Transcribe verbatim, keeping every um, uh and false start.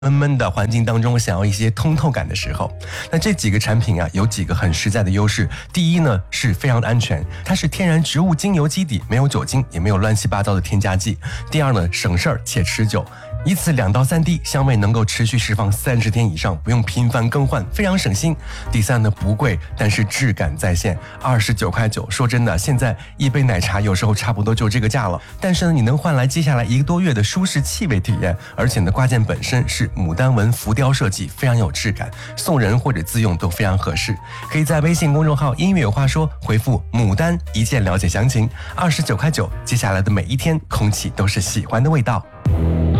闷闷的环境当中想要一些通透感的时候，那这几个产品啊有几个很实在的优势。第一呢是非常的安全，它是天然植物精油基底，没有酒精，也没有乱七八糟的添加剂。第二呢省事儿且持久，一次两到三滴，香味能够持续释放三十天以上，不用频繁更换，非常省心。第三呢不贵，但是质感在线，二十九块九。说真的，现在一杯奶茶有时候差不多就这个价了，但是呢你能换来接下来一个多月的舒适气味体验，而且呢挂件本身是牡丹纹浮雕设计，非常有质感，送人或者自用都非常合适。可以在微信公众号音乐有话说回复牡丹一键了解详情。二十九块九，接下来的每一天空气都是喜欢的味道。